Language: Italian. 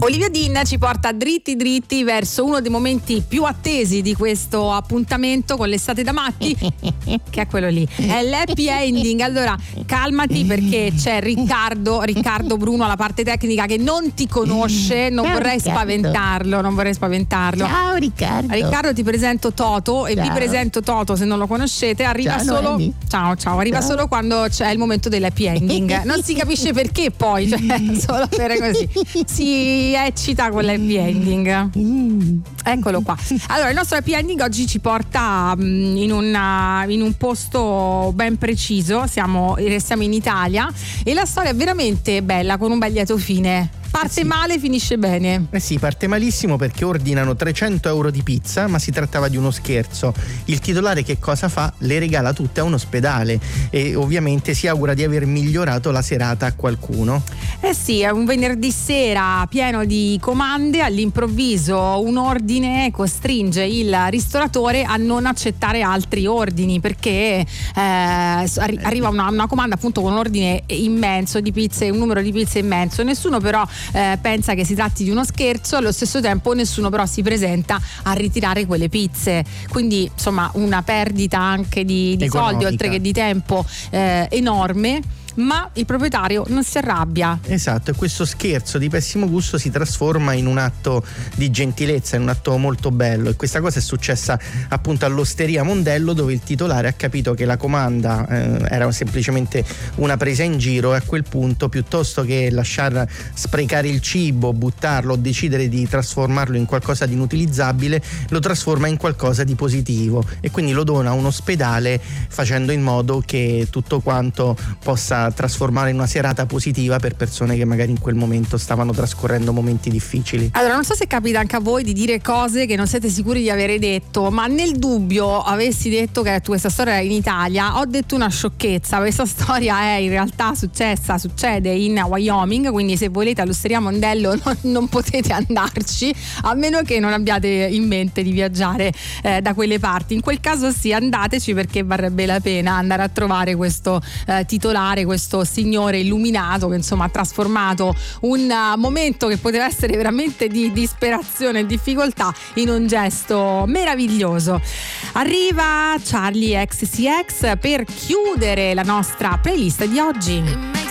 Olivia Dean ci porta dritti dritti verso uno dei momenti più attesi di questo appuntamento con l'estate da matti, che è quello lì, è l'happy ending. Allora calmati, perché c'è Riccardo Bruno alla parte tecnica che non ti conosce. Non vorrei spaventarlo. Ciao Riccardo, ti presento Toto. E vi presento Toto, se non lo conoscete. Arriva solo arriva solo quando c'è il momento dell'happy ending. Non si capisce perché, poi, cioè, solo per così si eccita con l'happy ending. Eccolo qua. Allora, il nostro happy ending oggi ci porta in un posto ben preciso. Restiamo in Italia e la storia è veramente bella, con un bel lieto fine. Parte male, finisce bene. Sì, parte malissimo perché ordinano 300 euro di pizza, ma si trattava di uno scherzo. Il titolare che cosa fa? Le regala tutte a un ospedale e ovviamente si augura di aver migliorato la serata a qualcuno. Sì, è un venerdì sera pieno di comande. All'improvviso un ordine costringe il ristoratore a non accettare altri ordini, perché arriva una comanda appunto con un ordine immenso di pizze, un numero di pizze immenso. Nessuno però pensa che si tratti di uno scherzo, allo stesso tempo nessuno però si presenta a ritirare quelle pizze, quindi insomma una perdita anche di soldi oltre che di tempo enorme. Ma il proprietario non si arrabbia. Esatto, e questo scherzo di pessimo gusto si trasforma in un atto di gentilezza, in un atto molto bello, e questa cosa è successa appunto all'Osteria Mondello, dove il titolare ha capito che la comanda era semplicemente una presa in giro, e a quel punto, piuttosto che lasciar sprecare il cibo, buttarlo o decidere di trasformarlo in qualcosa di inutilizzabile, lo trasforma in qualcosa di positivo e quindi lo dona a un ospedale, facendo in modo che tutto quanto possa trasformare in una serata positiva per persone che magari in quel momento stavano trascorrendo momenti difficili. Allora, non so se capita anche a voi di dire cose che non siete sicuri di avere detto, ma nel dubbio avessi detto che questa storia era in Italia, ho detto una sciocchezza. Questa storia è in realtà succede in Wyoming, quindi se volete all'Osteria Mondello non potete andarci, a meno che non abbiate in mente di viaggiare da quelle parti. In quel caso sì, andateci, perché varrebbe la pena andare a trovare questo titolare, questo signore illuminato che insomma ha trasformato un momento che poteva essere veramente di disperazione e difficoltà in un gesto meraviglioso. Arriva Charli XCX per chiudere la nostra playlist di oggi.